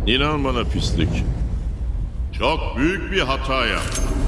İnan bana pislik. Çok büyük bir hata yaptın.